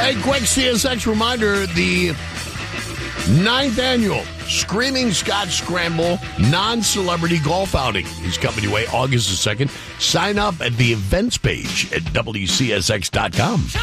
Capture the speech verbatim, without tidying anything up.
A quick C S X reminder, the ninth annual Screaming Scott Scramble non-celebrity golf outing is coming your way August the second. Sign up at the events page at W C S X dot com.